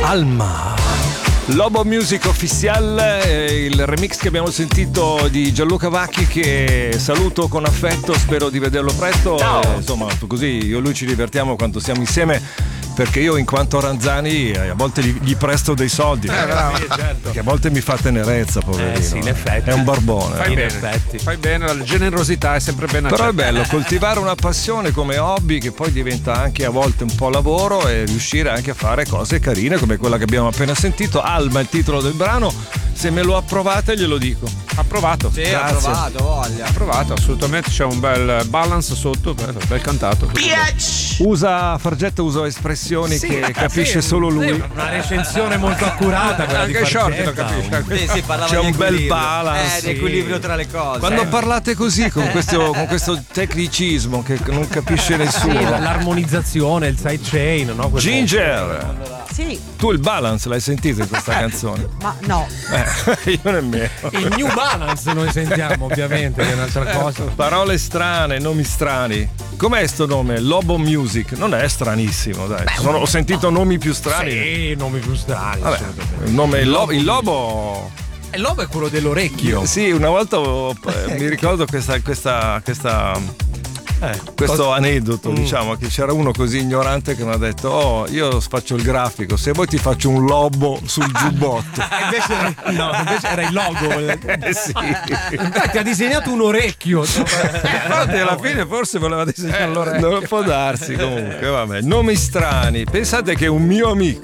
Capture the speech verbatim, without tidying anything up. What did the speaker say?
Alma. Lobo Music Official, eh, il remix che abbiamo sentito di Gianluca Vacchi, che saluto con affetto, spero di vederlo presto. Eh, insomma, così io e lui ci divertiamo quando siamo insieme, perché io in quanto Ranzani a volte gli, gli presto dei soldi, eh, bravo, certo. Perché a volte mi fa tenerezza, poverino. Eh, sì, in effetti. È un barbone. Fai eh. bene, effetti. Fai bene, la generosità è sempre ben accetta. Però è bello coltivare una passione come hobby, che poi diventa anche a volte un po' lavoro, e riuscire anche a fare cose carine come quella che abbiamo appena sentito. Alma, il titolo del brano. Se me lo approvate glielo dico. Approvato. Sì, approvato, voglia. Approvato, assolutamente, c'è un bel balance sotto, bello, bel cantato. Usa Fargetto, usa espressioni Sì, che capisce sì, solo lui. Una recensione molto accurata, quella Anche di Shorty lo Fargetta. capisce. Sì, sì, parlava C'è di un bel equilibrio. balance, Eh, sì. di equilibrio tra le cose. Quando Eh. parlate così, con questo, con questo tecnicismo che non capisce Sì, nessuno. l'armonizzazione, il sidechain, no? Questo- Ginger, Sì, tu il balance l'hai sentito in questa canzone? ma no. Eh, io nemmeno. Il New Balance noi sentiamo, ovviamente, che è un'altra cosa. Parole strane, nomi strani. Com'è sto nome? Lobo Music. Non è stranissimo, dai. Sono- ho sentito nomi più strani. Sì, nomi più strani. Vabbè, il nome il lobo, il lobo. E il lobo è quello dell'orecchio. Sì, una volta ho- eh, mi ricordo questa questa questa Eh, questo cosa- aneddoto, Mm. diciamo, che c'era uno così ignorante che mi ha detto: oh, io faccio il grafico, se vuoi ti faccio un lobo sul giubbotto. E invece, era- no, invece era il logo. Eh sì. Infatti ha disegnato un orecchio. Infatti alla fine forse voleva disegnare l'orecchio. Non può darsi, comunque, vabbè. Nomi strani. Pensate che un mio amico